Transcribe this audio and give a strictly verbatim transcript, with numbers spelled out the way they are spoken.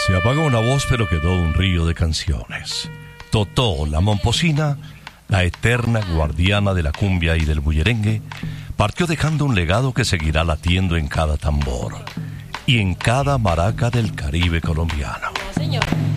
Se apagó una voz, pero quedó un río de canciones. Totó, la momposina, la eterna guardiana de la cumbia y del bullerengue, partió dejando un legado que seguirá latiendo en cada tambor y en cada maraca del Caribe colombiano. No, señor.